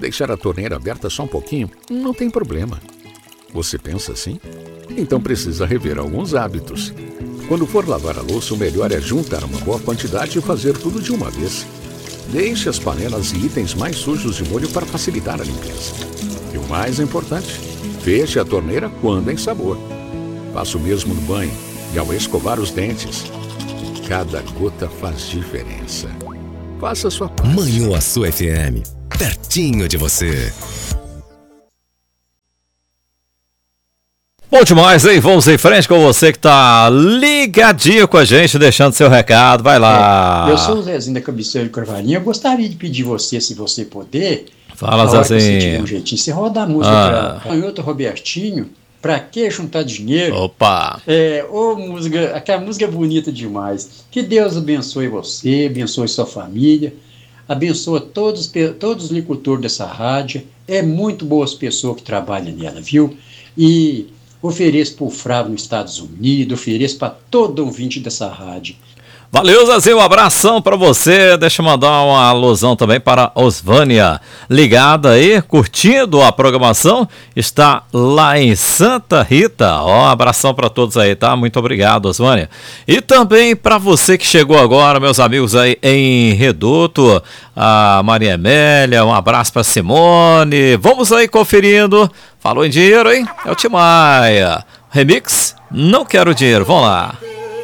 deixar a torneira aberta só um pouquinho, não tem problema. Você pensa assim? Então precisa rever alguns hábitos. Quando for lavar a louça, o melhor é juntar uma boa quantidade e fazer tudo de uma vez. Deixe as panelas e itens mais sujos de molho para facilitar a limpeza. E o mais importante, feche a torneira quando em sabor. Faça o mesmo no banho e ao escovar os dentes. Cada gota faz diferença. Faça a sua parte. Manhuaçu FM, pertinho de você. Bom demais, hein? Vamos em frente com você que tá ligadinho com a gente, deixando seu recado. Vai lá. Eu sou o Zezinho da Cabeceira de Carvalhinho. Eu gostaria de pedir você, se você puder. Fala, Zezinho. Você tiver um jeitinho, você roda a música para Canhoto Robertinho. Pra que juntar dinheiro? Opa! Música, aquela música é bonita demais. Que Deus abençoe você, abençoe sua família, abençoe todos os locutores dessa rádio. É muito boas pessoas que trabalham nela, viu? E ofereço para o Fravo nos Estados Unidos, ofereço para todo ouvinte dessa rádio. Valeu, Zezinho, um abração para você. Deixa eu mandar uma alusão também para Osvânia, ligada aí, curtindo a programação, está lá em Santa Rita. Ó, abração para todos aí, tá? Muito obrigado, Osvânia. E também para você que chegou agora, meus amigos aí em Reduto, a Maria Amélia, um abraço para Simone. Vamos aí conferindo. Falou em dinheiro, hein? É o Tim Maia. Remix, Não Quero Dinheiro. Vamos lá.